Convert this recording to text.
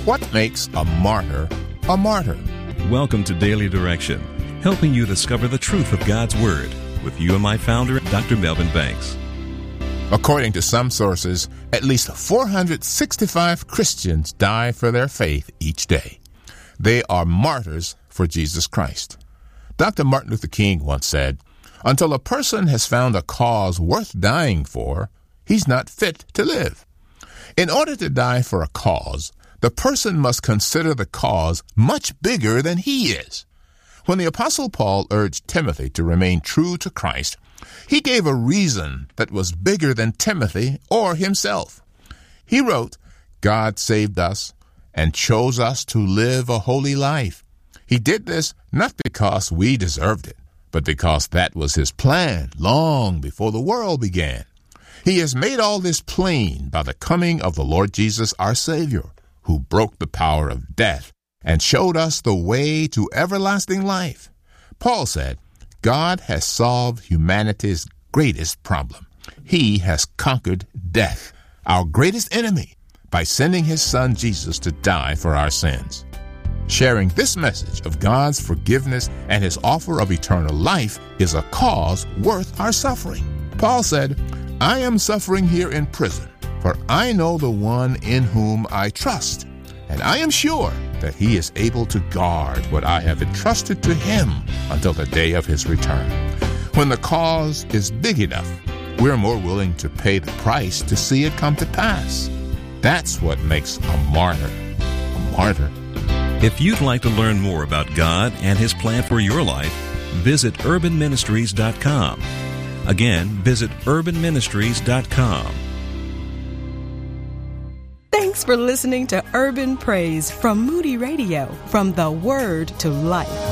What makes a martyr a martyr? Welcome to Daily Direction, helping you discover the truth of God's Word with you and my founder, Dr. Melvin Banks. According to some sources, at least 465 Christians die for their faith each day. They are martyrs for Jesus Christ. Dr. Martin Luther King once said, "Until a person has found a cause worth dying for, he's not fit to live." In order to die for a cause, the person must consider the cause much bigger than he is. When the Apostle Paul urged Timothy to remain true to Christ, he gave a reason that was bigger than Timothy or himself. He wrote, "God saved us and chose us to live a holy life. He did this not because we deserved it, but because that was his plan long before the world began. He has made all this plain by the coming of the Lord Jesus, our Savior, who broke the power of death and showed us the way to everlasting life." Paul said, God has solved humanity's greatest problem. He has conquered death, our greatest enemy, by sending his son Jesus to die for our sins. Sharing this message of God's forgiveness and his offer of eternal life is a cause worth our suffering. Paul said, "I am suffering here in prison, for I know the one in whom I trust, and I am sure that he is able to guard what I have entrusted to him until the day of his return." When the cause is big enough, we're more willing to pay the price to see it come to pass. That's what makes a martyr a martyr. If you'd like to learn more about God and His plan for your life, visit urbanministries.com. Again, visit urbanministries.com. Thanks for listening to Urban Praise from Moody Radio, from the Word to Life.